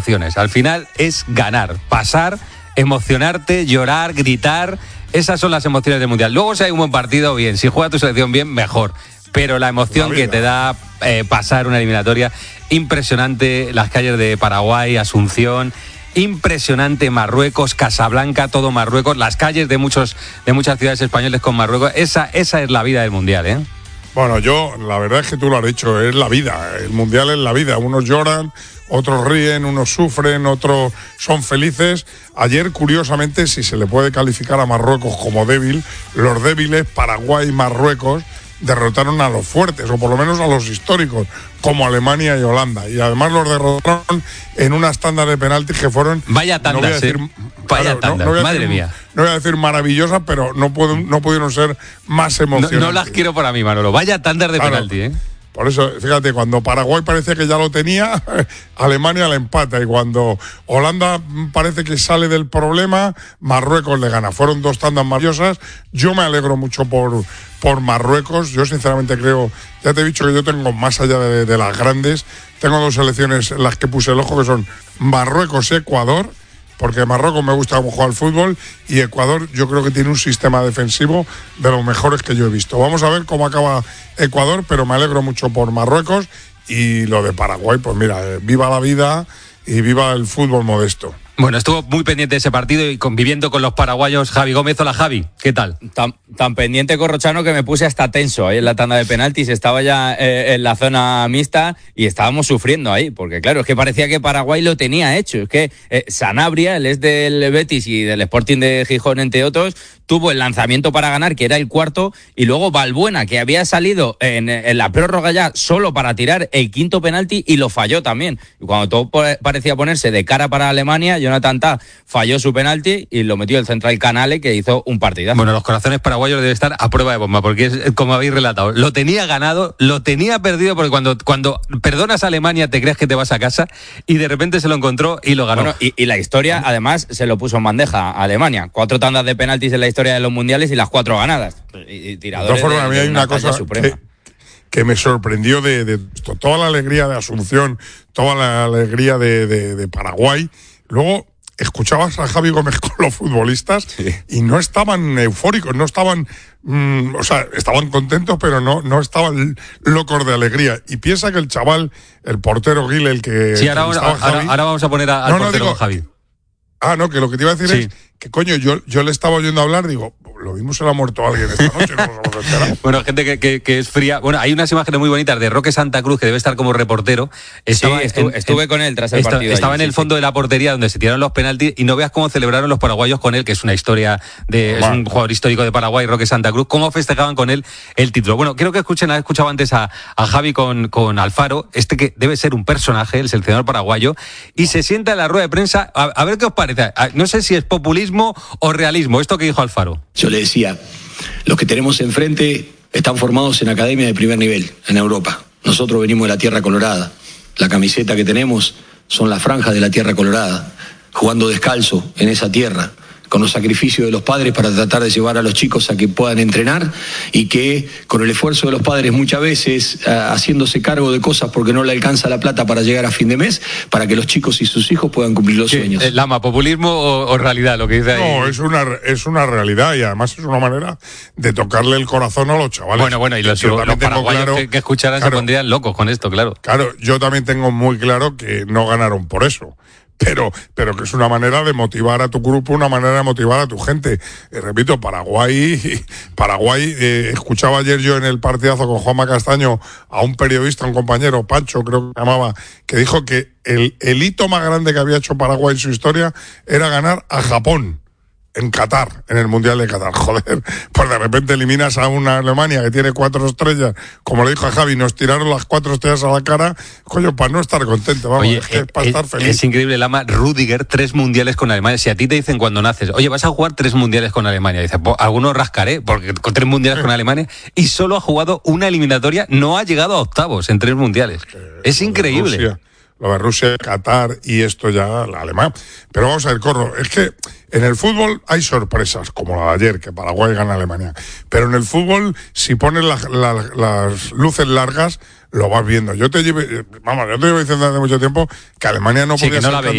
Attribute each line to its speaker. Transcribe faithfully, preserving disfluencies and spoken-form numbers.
Speaker 1: emociones. Al final es ganar, pasar, emocionarte, llorar, gritar. Esas son las emociones del Mundial. Luego si hay un buen partido, bien. Si juega tu selección bien, mejor. Pero la emoción que te da eh, pasar una eliminatoria, impresionante. Las calles de Paraguay, Asunción, impresionante Marruecos, Casablanca, todo Marruecos. Las calles de muchos de muchas ciudades españolas con Marruecos. Esa, esa es la vida del Mundial, ¿eh?
Speaker 2: Bueno, yo, la verdad es que tú lo has dicho, es la vida. El Mundial es la vida. Unos lloran, otros ríen, unos sufren, otros son felices. Ayer, curiosamente, si se le puede calificar a Marruecos como débil, los débiles, Paraguay y Marruecos, derrotaron a los fuertes, o por lo menos a los históricos, como Alemania y Holanda. Y además los derrotaron en unas tandas de penaltis que fueron...
Speaker 1: Vaya tandas, no decir, ¿eh? Vaya tandas, no, no madre
Speaker 2: decir,
Speaker 1: mía.
Speaker 2: No voy a decir maravillosas, pero no, puedo, no pudieron ser más emocionantes.
Speaker 1: No, no las quiero para mí, Manolo. Vaya tandas de claro, penalti, ¿eh?
Speaker 2: Por eso, fíjate, cuando Paraguay parecía que ya lo tenía, Alemania le empata. Y cuando Holanda parece que sale del problema, Marruecos le gana. Fueron dos tandas maravillosas. Yo me alegro mucho por, por Marruecos. Yo sinceramente creo, ya te he dicho que yo tengo, más allá de, de las grandes, tengo dos selecciones en las que puse el ojo, que son Marruecos y Ecuador, porque Marruecos me gusta cómo juega al fútbol, y Ecuador yo creo que tiene un sistema defensivo de los mejores que yo he visto. Vamos a ver cómo acaba Ecuador, pero me alegro mucho por Marruecos. Y lo de Paraguay, pues mira, eh, viva la vida y viva el fútbol modesto.
Speaker 1: Bueno, estuvo muy pendiente de ese partido y conviviendo con los paraguayos. Javi Gómez. Hola, Javi, ¿qué tal?
Speaker 3: Tan, tan pendiente, Corrochano, que me puse hasta tenso ahí en la tanda de penaltis. Estaba ya eh, en la zona mixta y estábamos sufriendo ahí, porque claro, es que parecía que Paraguay lo tenía hecho. Es que eh, Sanabria, él es del Betis y del Sporting de Gijón, entre otros, tuvo el lanzamiento para ganar, que era el cuarto, y luego Balbuena, que había salido en, en la prórroga ya solo para tirar el quinto penalti, y lo falló también. Y cuando todo parecía ponerse de cara para Alemania, Jonathan Tah falló su penalti y lo metió el central Canale, que hizo un partidazo.
Speaker 1: Bueno, los corazones paraguayos deben estar a prueba de bomba, porque es como habéis relatado, lo tenía ganado, lo tenía perdido, porque cuando, cuando perdonas a Alemania te crees que te vas a casa, y de repente se lo encontró y lo ganó.
Speaker 3: Bueno, y, y la historia, además, se lo puso en bandeja a Alemania. Cuatro tandas de penaltis en la historia de los mundiales y las cuatro ganadas. Y, y tiradores
Speaker 2: de todas formas,
Speaker 3: de,
Speaker 2: a mí
Speaker 3: de
Speaker 2: hay
Speaker 3: una
Speaker 2: una cosa
Speaker 3: suprema.
Speaker 2: Que, que me sorprendió de, de esto, toda la alegría de Asunción, toda la alegría de, de, de Paraguay. Luego escuchabas a Javi Gómez con los futbolistas, sí, y no estaban eufóricos, no estaban, mmm, o sea, estaban contentos, pero no, no estaban locos de alegría. Y piensa que el chaval, el portero Gil, el que...
Speaker 1: Sí, ahora, vamos, ahora, Javi, ahora vamos a poner a, al no, portero no, digo, Javi.
Speaker 2: Ah, no, que lo que te iba a decir sí. es que, coño, yo, yo le estaba oyendo hablar, digo, lo mismo se le ha muerto a alguien esta noche, no nos hemos enterado.
Speaker 1: Bueno, gente que, que, que es fría. Bueno, hay unas imágenes muy bonitas de Roque Santa Cruz, que debe estar como reportero.
Speaker 3: Estaba, sí, estuve, en, estuve en, con él tras el
Speaker 1: esta,
Speaker 3: partido.
Speaker 1: Estaba
Speaker 3: allí,
Speaker 1: en el
Speaker 3: sí,
Speaker 1: fondo
Speaker 3: sí.
Speaker 1: de la portería donde se tiraron los penaltis, y no veas cómo celebraron los paraguayos con él, que es una historia de... Bueno. Es un jugador histórico de Paraguay, Roque Santa Cruz. Cómo festejaban con él el título. Bueno, quiero que escuchen, he escuchado antes a, a Javi con, con Alfaro, este que debe ser un personaje, el seleccionador paraguayo, y se sienta en la rueda de prensa. A, a ver qué os parece. No sé si es populismo o realismo, esto que dijo Alfaro.
Speaker 4: Yo le decía, los que tenemos enfrente están formados en academias de primer nivel, en Europa. Nosotros venimos de la Tierra Colorada. La camiseta que tenemos son las franjas de la Tierra Colorada, jugando descalzo en esa tierra, con los sacrificios de los padres para tratar de llevar a los chicos a que puedan entrenar, y que con el esfuerzo de los padres muchas veces uh, haciéndose cargo de cosas porque no le alcanza la plata para llegar a fin de mes, para que los chicos y sus hijos puedan cumplir los sueños.
Speaker 1: Eh, Lama, ¿populismo o, o realidad lo que dice ahí?
Speaker 2: No, es una, es una realidad, y además es una manera de tocarle el corazón a los chavales.
Speaker 1: Bueno, bueno, y los, los paraguayos claro, que, que escucharan claro, se pondrían locos con esto, claro.
Speaker 2: Claro, yo también tengo muy claro que no ganaron por eso. Pero, pero que es una manera de motivar a tu grupo, una manera de motivar a tu gente. Eh, repito, Paraguay, Paraguay, eh, escuchaba ayer yo en el partidazo con Juanma Castaño a un periodista, un compañero, Pancho creo que se llamaba, que dijo que el, el hito más grande que había hecho Paraguay en su historia era ganar a Japón en Qatar, en el Mundial de Qatar. Joder, pues de repente eliminas a una Alemania que tiene cuatro estrellas, como le dijo a Javi, nos tiraron las cuatro estrellas a la cara, coño, para no estar contento, vamos,
Speaker 1: oye,
Speaker 2: es que es para
Speaker 1: es,
Speaker 2: estar feliz.
Speaker 1: Es increíble, Lama, Rüdiger, tres mundiales con Alemania. Si a ti te dicen cuando naces, oye, vas a jugar tres mundiales con Alemania, dices, pues algunos rascaré, porque con tres mundiales con Alemania, y solo ha jugado una eliminatoria, no ha llegado a octavos en tres mundiales. Eh, es increíble.
Speaker 2: Rusia, lo de Rusia, Qatar y esto ya, la alemán. Pero vamos a ver, Corro, es que en el fútbol hay sorpresas, como la de ayer, que Paraguay gana a Alemania. Pero en el fútbol, si pones la, la, las luces largas, lo vas viendo. Yo te llevo, vamos, yo te llevo diciendo hace mucho tiempo que Alemania no
Speaker 1: sí,
Speaker 2: podía
Speaker 1: que no
Speaker 2: ser
Speaker 1: la